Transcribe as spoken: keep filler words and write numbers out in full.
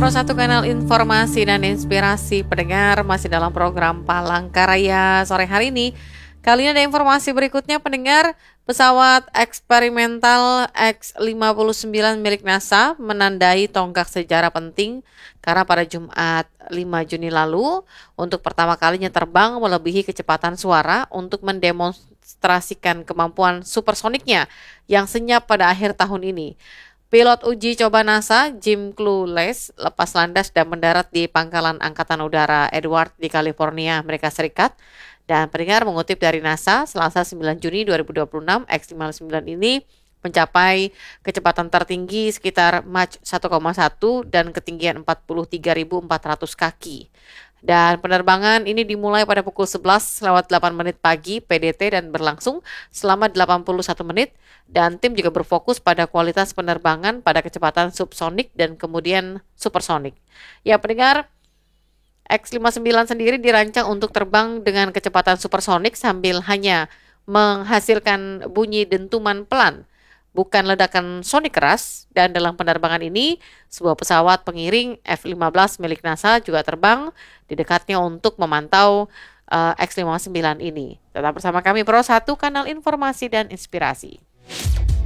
Pro satu Kanal Informasi dan Inspirasi. Pendengar masih dalam program Palangkaraya sore hari ini. Kali ini ada informasi berikutnya pendengar. Pesawat eksperimental X lima puluh sembilan milik NASA menandai tonggak sejarah penting karena pada Jumat lima Juni lalu untuk pertama kalinya terbang melebihi kecepatan suara untuk mendemonstrasikan kemampuan supersoniknya yang senyap pada akhir tahun ini. Pilot uji coba NASA, Jim Clueless, lepas landas dan mendarat di Pangkalan Angkatan Udara Edward di California, Amerika Serikat. Dan pendengar mengutip dari NASA, Selasa sembilan Juni dua ribu dua puluh enam, X lima puluh sembilan ini mencapai kecepatan tertinggi sekitar Mach satu koma satu dan ketinggian empat puluh tiga ribu empat ratus kaki. Dan penerbangan ini dimulai pada pukul sebelas lewat delapan menit pagi P D T dan berlangsung selama delapan puluh satu menit. Dan tim juga berfokus pada kualitas penerbangan pada kecepatan subsonik dan kemudian supersonik. Ya pendengar, X lima puluh sembilan sendiri dirancang untuk terbang dengan kecepatan supersonik sambil hanya menghasilkan bunyi dentuman pelan, bukan ledakan sonik keras. Dan dalam penerbangan ini, sebuah pesawat pengiring F lima belas milik NASA juga terbang di dekatnya untuk memantau uh, X lima puluh sembilan ini. Tetap bersama kami Pro satu Kanal Informasi dan Inspirasi.